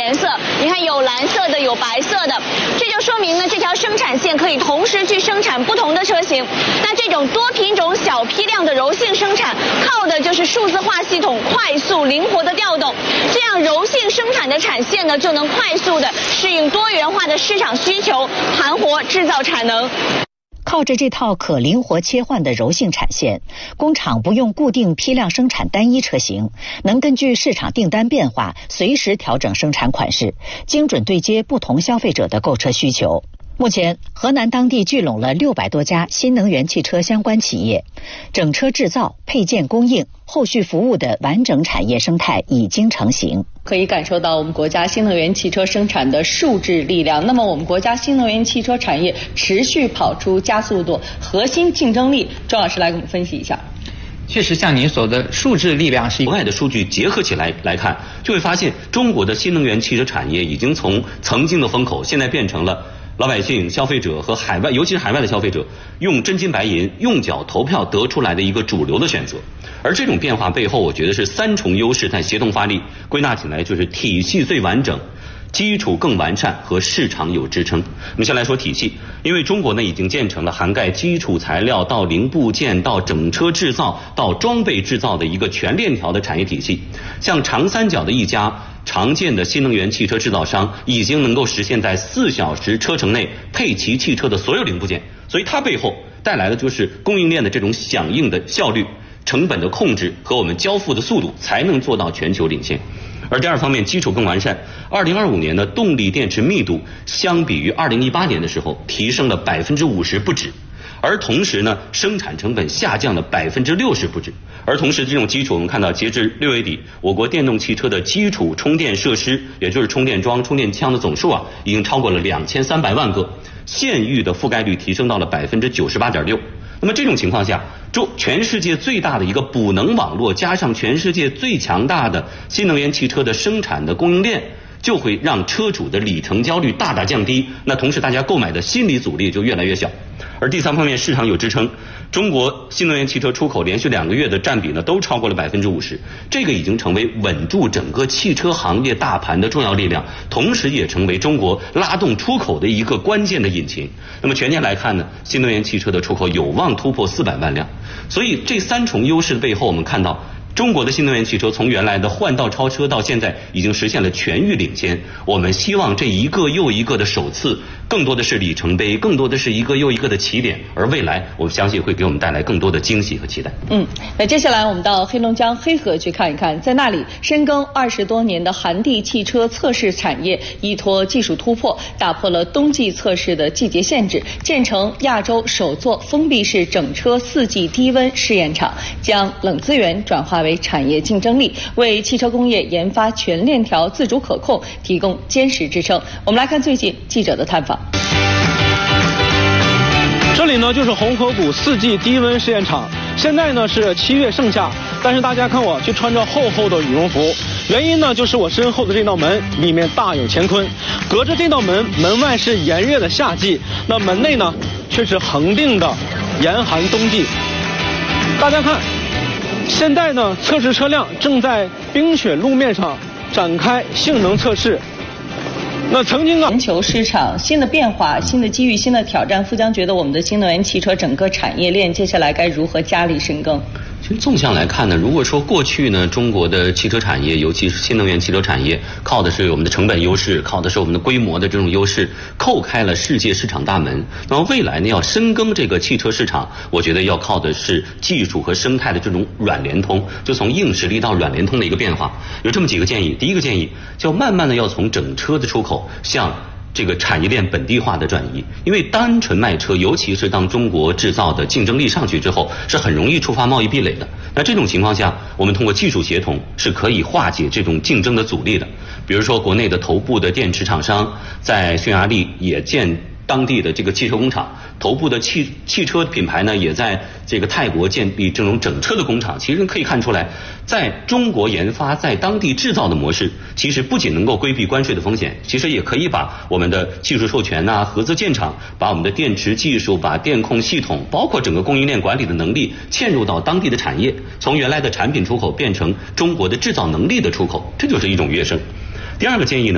颜色，你看有蓝色的，有白色的，这就说明呢，这条生产线可以同时去生产不同的车型。那这种多品种、小批量的柔性生产，靠的就是数字化系统快速灵活的调动，这样柔性生产的产线呢，就能快速的适应多元化的市场需求，盘活制造产能。 靠着这套可灵活切换的柔性产线，工厂不用固定批量生产单一车型，能根据市场订单变化随时调整生产款式，精准对接不同消费者的购车需求。目前，河南当地聚拢了600多家新能源汽车相关企业，整车制造、配件供应、后续服务的完整产业生态已经成型。 可以感受到我们国家新能源汽车生产的数字力量。那么，我们国家新能源汽车产业持续跑出加速度，核心竞争力，庄老师来给我们分析一下。 确实，像您说的，数字力量是国外的数据结合起来看，就会发现中国的新能源汽车产业已经从曾经的风口，现在变成了老百姓、消费者和海外，尤其是海外的消费者，用真金白银、用脚投票得出来的一个主流的选择。而这种变化背后，我觉得是3重优势在协同发力，归纳起来就是体系最完整、基础更完善和市场有支撑。我们先来说体系，因为中国呢已经建成了涵盖基础材料到零部件到整车制造到装备制造的一个全链条的产业体系。像长三角的一家常见的新能源汽车制造商，已经能够实现在4小时车程内配齐汽车的所有零部件，所以它背后带来的就是供应链的这种响应的效率、成本的控制和我们交付的速度，才能做到全球领先。而第二方面，基础更完善。2025年的动力电池密度相比于2018年的时候提升了50%不止，而同时呢，生产成本下降了60%不止。而同时，这种基础我们看到，截至6月底，我国电动汽车的基础充电设施，也就是充电桩、充电枪的总数啊，已经超过了2300万个，县域的覆盖率提升到了98.6%。那么这种情况下，全世界最大的一个补能网络，加上全世界最强大的新能源汽车的生产的供应链，就会让车主的里程焦虑大大降低。那同时，大家购买的心理阻力就越来越小。而第三方面，市场有支撑。中国新能源汽车出口连续2个月的占比呢，都超过了50%，这个已经成为稳住整个汽车行业大盘的重要力量，同时也成为中国拉动出口的一个关键的引擎。那么全年来看呢，新能源汽车的出口有望突破400万辆。所以这3重优势的背后，我们看到中国的新能源汽车从原来的换道超车到现在已经实现了全域领先。我们希望这一个又一个的首次，更多的是里程碑，更多的是一个又一个的起点，而未来我们相信会给我们带来更多的惊喜和期待。 那接下来我们到黑龙江黑河去看一看，在那里深耕20多年的韩地汽车测试产业依托技术突破，打破了冬季测试的季节限制，建成亚洲首座封闭式整车4季低温试验场，将冷资源转化为产业竞争力，为汽车工业研发全链条自主可控提供坚实支撑。我们来看最近记者的探访。 这里呢就是红河谷4季低温试验场，现在呢是7月盛夏，但是大家看我却穿着厚厚的羽绒服，原因呢就是我身后的这道门里面大有乾坤，隔着这道门，门外是炎热的夏季，那门内呢却是恒定的严寒冬季。大家看，现在呢测试车辆正在冰雪路面上展开性能测试。那曾经全球市场新的变化、新的机遇、新的挑战，富江觉得我们的新能源汽车整个产业链接下来该如何加力深耕？ 其实纵向来看呢，如果说过去呢，中国的汽车产业，尤其是新能源汽车产业，靠的是我们的成本优势，靠的是我们的规模的这种优势，叩开了世界市场大门。那么未来呢，要深耕这个汽车市场，我觉得要靠的是技术和生态的这种软联通，就从硬实力到软联通的一个变化。有这么几个建议，第一个建议就慢慢的要从整车的出口向这个产业链本地化的转移，因为单纯卖车，尤其是当中国制造的竞争力上去之后，是很容易触发贸易壁垒的。那这种情况下，我们通过技术协同是可以化解这种竞争的阻力的。比如说，国内的头部的电池厂商在匈牙利也建当地的这个汽车工厂，头部的汽车品牌呢也在这个泰国建立这种整车的工厂。其实可以看出来，在中国研发在当地制造的模式，其实不仅能够规避关税的风险，其实也可以把我们的技术授权合资建厂，把我们的电池技术、把电控系统，包括整个供应链管理的能力嵌入到当地的产业，从原来的产品出口变成中国的制造能力的出口，这就是一种跃升。第二个建议呢，